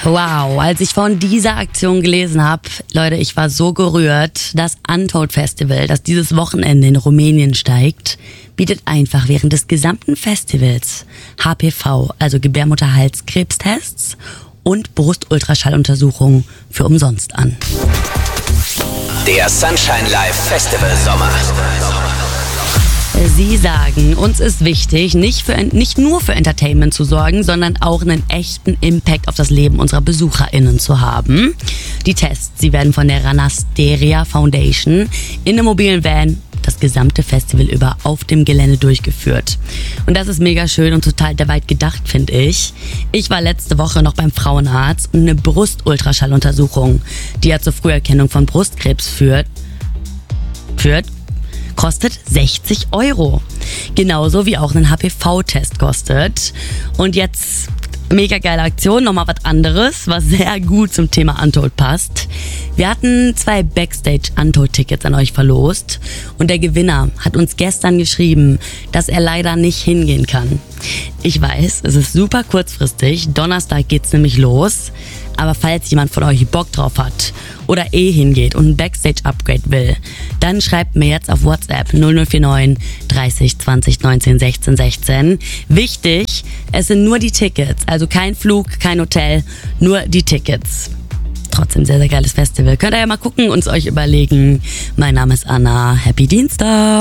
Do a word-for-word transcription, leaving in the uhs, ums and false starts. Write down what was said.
Wow, als ich von dieser Aktion gelesen habe, Leute, ich war so gerührt. Das Untold Festival, das dieses Wochenende in Rumänien steigt, bietet einfach während des gesamten Festivals H P V, also Gebärmutterhalskrebstests und Brustultraschalluntersuchungen für umsonst an. Der Sunshine Live Festival Sommer. Sie sagen, uns ist wichtig, nicht, für, nicht nur für Entertainment zu sorgen, sondern auch einen echten Impact auf das Leben unserer BesucherInnen zu haben. Die Tests, sie werden von der Ranasteria Foundation in einem mobilen Van das gesamte Festival über auf dem Gelände durchgeführt. Und das ist mega schön und total der weit gedacht, finde ich. Ich war letzte Woche noch beim Frauenarzt und eine Brustultraschalluntersuchung, die ja zur Früherkennung von Brustkrebs führt, führt, kostet sechzig Euro. Genauso wie auch ein H P V-Test kostet. Und jetzt mega geile Aktion, nochmal was anderes, was sehr gut zum Thema Untold passt. Wir hatten zwei Backstage-Untold-Tickets an euch verlost und der Gewinner hat uns gestern geschrieben, dass er leider nicht hingehen kann. Ich weiß, es ist super kurzfristig, Donnerstag geht's nämlich los, aber falls jemand von euch Bock drauf hat oder eh hingeht und ein Backstage-Upgrade will, dann schreibt mir jetzt auf WhatsApp null null vier neun dreißig zwanzig neunzehn sechzehn sechzehn. Wichtig, es sind nur die Tickets, also kein Flug, kein Hotel, nur die Tickets. Trotzdem sehr, sehr geiles Festival. Könnt ihr ja mal gucken und es euch überlegen. Mein Name ist Anna. Happy Dienstag!